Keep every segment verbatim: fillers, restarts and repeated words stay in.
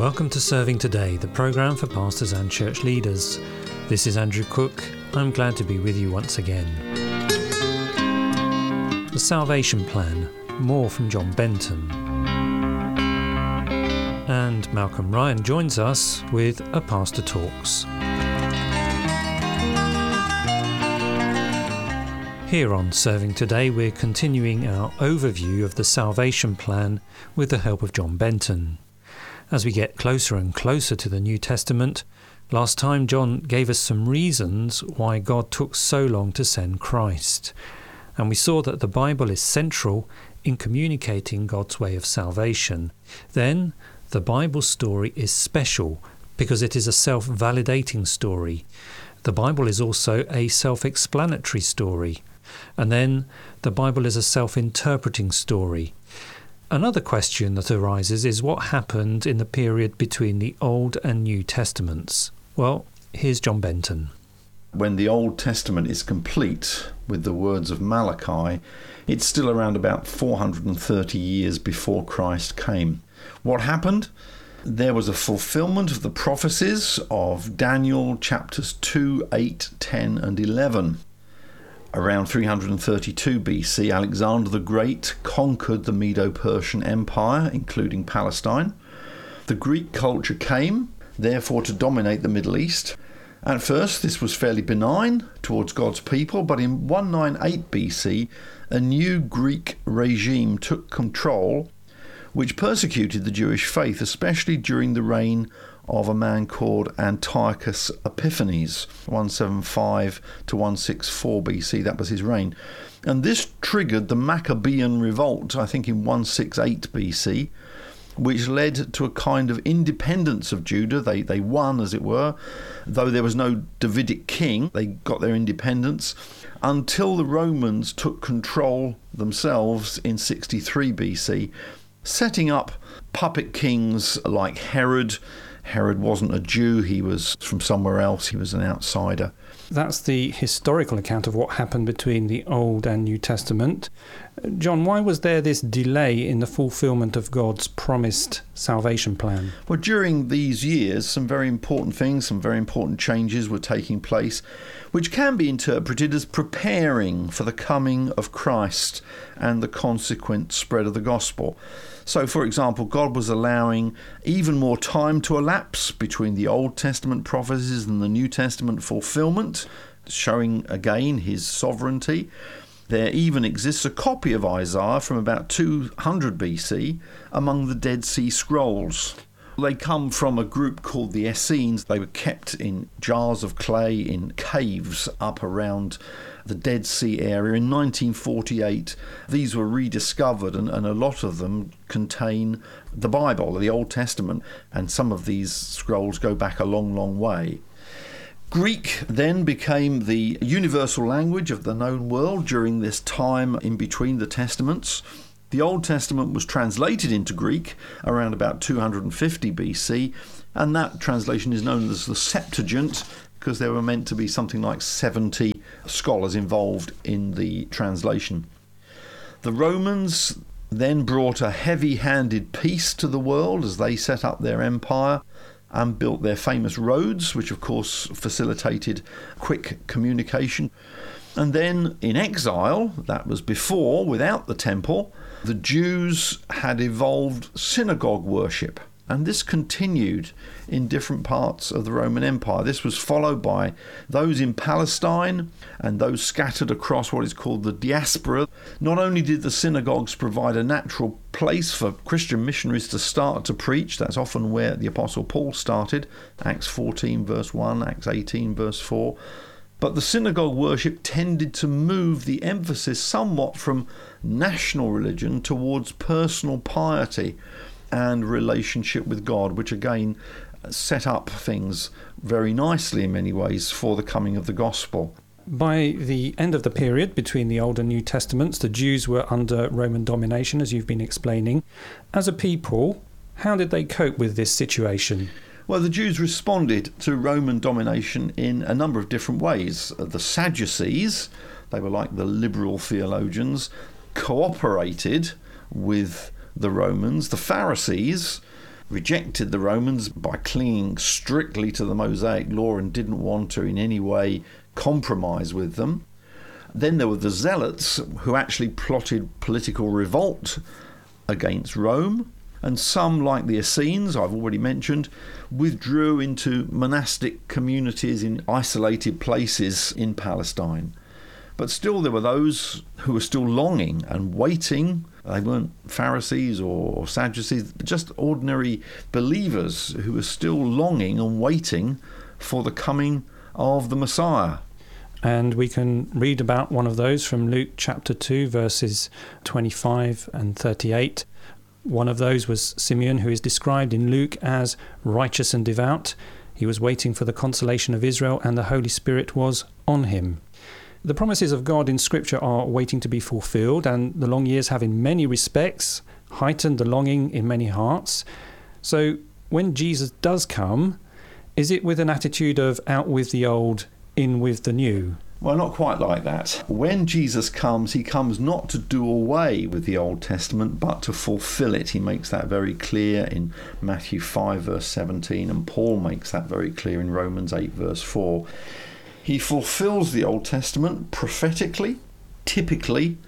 Welcome to Serving Today, the programme for pastors and church leaders. This is Andrew Cook. I'm glad to be with you once again. The Salvation Plan, more from John Benton. And Malcolm Ryan joins us with A Pastor Talks. Here on Serving Today, we're continuing our overview of the Salvation Plan with the help of John Benton. As we get closer and closer to the New Testament, last time John gave us some reasons why God took so long to send Christ. And we saw that the Bible is central in communicating God's way of salvation. Then, the Bible story is special because it is a self-validating story. The Bible is also a self-explanatory story. And then, the Bible is a self-interpreting story. Another question that arises is what happened in the period between the Old and New Testaments. Well, here's John Benton. When the Old Testament is complete with the words of Malachi, it's still around about four hundred thirty years before Christ came. What happened? There was a fulfillment of the prophecies of Daniel chapters two, eight, ten and eleven. Around three hundred thirty-two B C, Alexander the Great conquered the Medo-Persian Empire, including Palestine. The Greek culture came, therefore, to dominate the Middle East. At first, this was fairly benign towards God's people, but in one ninety-eight B C, a new Greek regime took control, which persecuted the Jewish faith, especially during the reign of a man called Antiochus Epiphanes, one seventy-five to one sixty-four B C. That was his reign. And this triggered the Maccabean revolt, I think in one sixty-eight B C, which led to a kind of independence of Judah. They, they won, as it were. Though there was no Davidic king, they got their independence until the Romans took control themselves in sixty-three B C, setting up puppet kings like Herod. Herod wasn't a Jew, he was from somewhere else, he was an outsider. That's the historical account of what happened between the Old and New Testament. John, why was there this delay in the fulfillment of God's promised salvation plan? Well, during these years, some very important things, some very important changes were taking place, which can be interpreted as preparing for the coming of Christ and the consequent spread of the gospel. So, for example, God was allowing even more time to elapse between the Old Testament prophecies and the New Testament fulfillment, showing again his sovereignty. There even exists a copy of Isaiah from about two hundred B C among the Dead Sea Scrolls. They come from a group called the Essenes. They were kept in jars of clay in caves up around the Dead Sea area. In nineteen forty-eight, these were rediscovered, and, and a lot of them contain the Bible, the Old Testament, and some of these scrolls go back a long, long way. Greek then became the universal language of the known world during this time in between the Testaments. The Old Testament was translated into Greek around about two hundred fifty B C, and that translation is known as the Septuagint because there were meant to be something like seventy scholars involved in the translation. The Romans then brought a heavy-handed peace to the world as they set up their empire and built their famous roads, which of course facilitated quick communication. And then in exile, that was before, without the temple, the Jews had evolved synagogue worship. And this continued in different parts of the Roman Empire. This was followed by those in Palestine and those scattered across what is called the diaspora. Not only did the synagogues provide a natural place for Christian missionaries to start to preach, that's often where the Apostle Paul started, Acts fourteen verse one, Acts eighteen verse four, but the synagogue worship tended to move the emphasis somewhat from national religion towards personal piety and relationship with God, which again set up things very nicely in many ways for the coming of the gospel. By the end of the period between the Old and New Testaments, the Jews were under Roman domination, as you've been explaining. As a people, how did they cope with this situation? Well, the Jews responded to Roman domination in a number of different ways. The Sadducees, they were like the liberal theologians, cooperated with the Romans. The Pharisees rejected the Romans by clinging strictly to the Mosaic law and didn't want to in any way compromise with them. Then there were the Zealots, who actually plotted political revolt against Rome. And some, like the Essenes, I've already mentioned, withdrew into monastic communities in isolated places in Palestine. But still there were those who were still longing and waiting. They weren't Pharisees or Sadducees, just ordinary believers who were still longing and waiting for the coming of the Messiah. And we can read about one of those from Luke chapter two, verses twenty-five and thirty-eight. One of those was Simeon, who is described in Luke as righteous and devout. He was waiting for the consolation of Israel, and the Holy Spirit was on him. The promises of God in Scripture are waiting to be fulfilled, and the long years have in many respects heightened the longing in many hearts. So when Jesus does come, is it with an attitude of out with the old, in with the new? Well, not quite like that. When Jesus comes, he comes not to do away with the Old Testament, but to fulfill it. He makes that very clear in Matthew five, verse seventeen, and Paul makes that very clear in Romans eight, verse four. He fulfills the Old Testament prophetically, typically,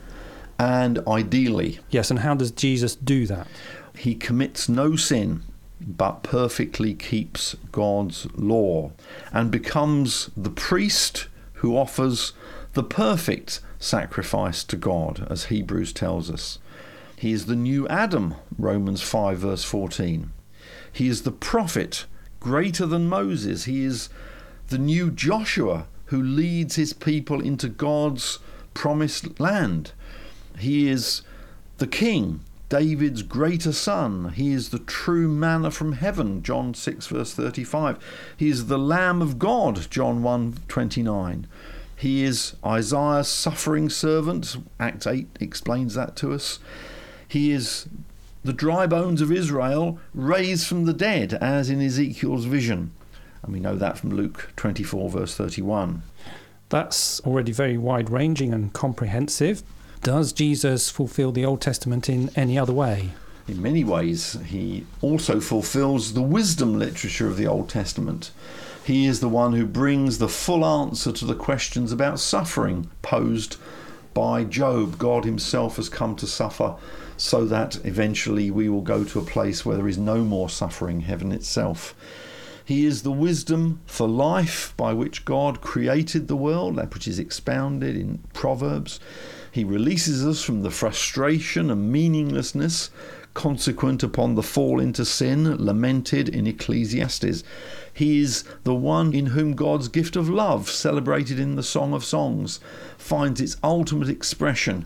and ideally. Yes, and how does Jesus do that? He commits no sin, but perfectly keeps God's law, and becomes the priest who offers the perfect sacrifice to God, as Hebrews tells us. He is the new Adam, Romans five, verse fourteen. He is the prophet, greater than Moses. He is the new Joshua, who leads his people into God's promised land. He is the king, David's greater son. He is the true manna from heaven, John six, verse thirty-five. He is the Lamb of God, John one, twenty-nine. He is Isaiah's suffering servant, Acts eight explains that to us. He is the dry bones of Israel raised from the dead, as in Ezekiel's vision. And we know that from Luke twenty-four, verse thirty-one. That's already very wide-ranging and comprehensive. Does Jesus fulfill the Old Testament in any other way? In many ways, he also fulfills the wisdom literature of the Old Testament. He is the one who brings the full answer to the questions about suffering posed by Job. God himself has come to suffer so that eventually we will go to a place where there is no more suffering, heaven itself. He is the wisdom for life by which God created the world, that which is expounded in Proverbs. He releases us from the frustration and meaninglessness consequent upon the fall into sin, lamented in Ecclesiastes. He is the one in whom God's gift of love, celebrated in the Song of Songs, finds its ultimate expression,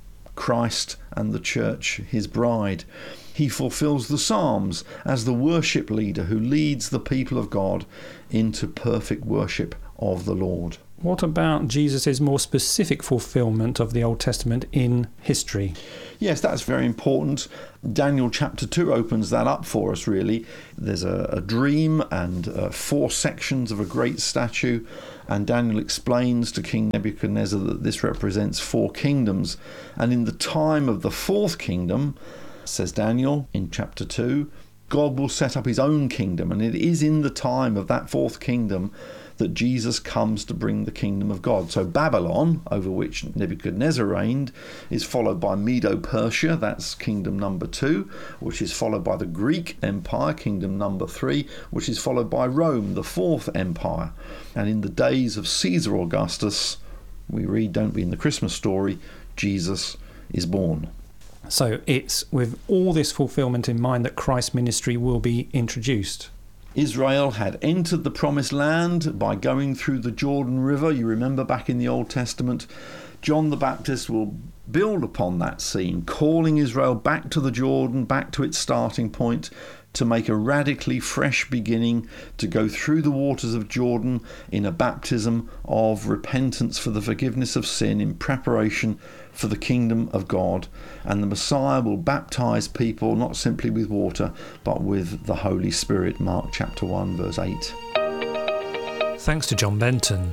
Christ and the church, his bride. He fulfills the Psalms as the worship leader who leads the people of God into perfect worship of the Lord. What about Jesus' more specific fulfillment of the Old Testament in history? Yes, that's very important. Daniel chapter two opens that up for us, really. There's a, a dream and uh, four sections of a great statue, and Daniel explains to King Nebuchadnezzar that this represents four kingdoms. And in the time of the fourth kingdom, says Daniel in chapter two, God will set up his own kingdom, and it is in the time of that fourth kingdom that Jesus comes to bring the kingdom of God. So Babylon, over which Nebuchadnezzar reigned, is followed by Medo-Persia, that's kingdom number two, which is followed by the Greek Empire, kingdom number three, which is followed by Rome, the fourth empire. And in the days of Caesar Augustus, we read, don't we, in the Christmas story, Jesus is born. So it's with all this fulfillment in mind that Christ's ministry will be introduced. Israel had entered the promised land by going through the Jordan River. You remember back in the Old Testament, John the Baptist will build upon that scene, calling Israel back to the Jordan, back to its starting point, to make a radically fresh beginning, to go through the waters of Jordan in a baptism of repentance for the forgiveness of sin in preparation for the kingdom of God. And the Messiah will baptize people not simply with water, but with the Holy Spirit. Mark chapter one, verse eight. Thanks to John Benton.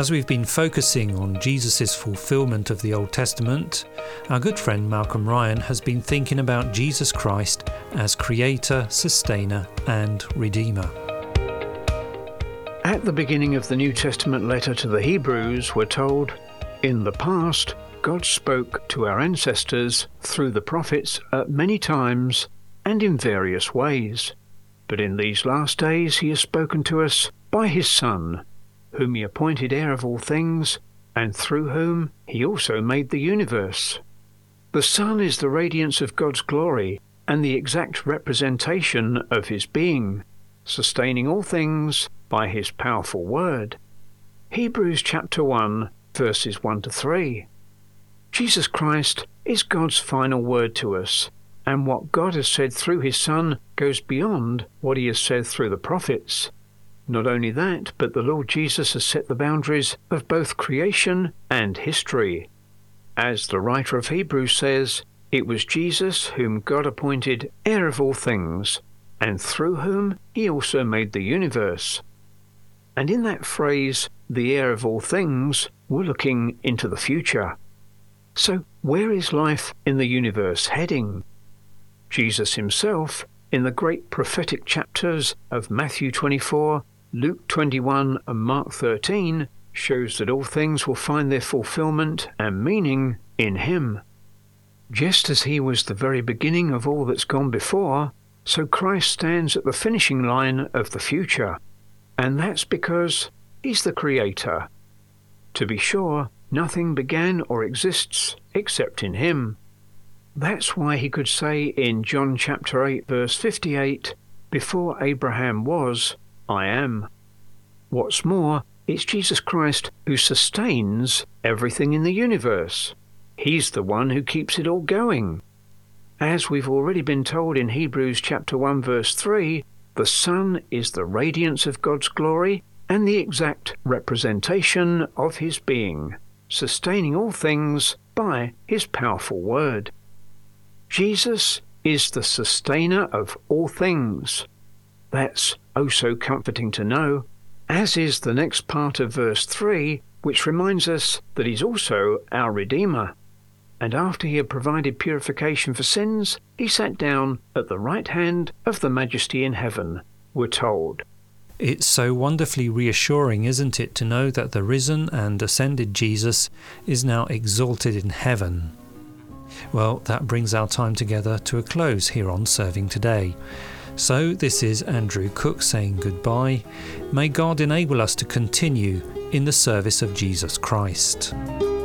As we've been focusing on Jesus' fulfillment of the Old Testament, our good friend Malcolm Ryan has been thinking about Jesus Christ as Creator, Sustainer and Redeemer. At the beginning of the New Testament letter to the Hebrews, we're told, "In the past, God spoke to our ancestors through the prophets at many times and in various ways. But in these last days he has spoken to us by his Son, whom he appointed heir of all things, and through whom he also made the universe. The Son is the radiance of God's glory and the exact representation of his being, sustaining all things by his powerful word." Hebrews chapter one, verses one to three. Jesus Christ is God's final word to us, and what God has said through his Son goes beyond what he has said through the prophets. Not only that, but the Lord Jesus has set the boundaries of both creation and history. As the writer of Hebrews says, it was Jesus whom God appointed heir of all things, and through whom he also made the universe. And in that phrase, the heir of all things, we're looking into the future. So where is life in the universe heading? Jesus himself, in the great prophetic chapters of Matthew twenty-four, Luke twenty-one and Mark thirteen, shows that all things will find their fulfillment and meaning in him. Just as he was the very beginning of all that's gone before, so Christ stands at the finishing line of the future. And that's because he's the Creator. To be sure, nothing began or exists except in him. That's why he could say in John chapter eight verse fifty-eight, "Before Abraham was, I am." What's more, it's Jesus Christ who sustains everything in the universe. He's the one who keeps it all going. As we've already been told in Hebrews chapter one verse three, the Son is the radiance of God's glory and the exact representation of his being, sustaining all things by his powerful word. Jesus is the sustainer of all things. That's oh so comforting to know, as is the next part of verse three, which reminds us that he's also our Redeemer. And after he had provided purification for sins, he sat down at the right hand of the Majesty in heaven, we're told. It's so wonderfully reassuring, isn't it, to know that the risen and ascended Jesus is now exalted in heaven. Well, that brings our time together to a close here on Serving Today. So this is Andrew Cook saying goodbye. May God enable us to continue in the service of Jesus Christ.